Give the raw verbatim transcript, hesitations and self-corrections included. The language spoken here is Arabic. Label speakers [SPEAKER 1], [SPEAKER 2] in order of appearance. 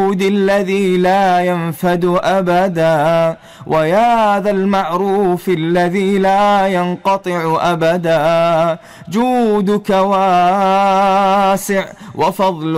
[SPEAKER 1] الجود الذي لا ينفد أبدا، ويا ذا المعروف الذي لا ينقطع أبدا. جودك واسع وفضلك